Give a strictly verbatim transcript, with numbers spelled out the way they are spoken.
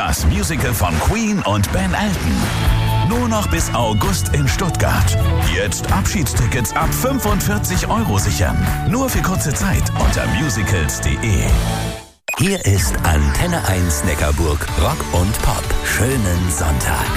Das Musical von Queen und Ben Elton. Nur noch bis August in Stuttgart. Jetzt Abschiedstickets ab fünfundvierzig Euro sichern. Nur für kurze Zeit unter musicals punkt de. Hier ist Antenne eins Neckarburg Rock und Pop. Schönen Sonntag.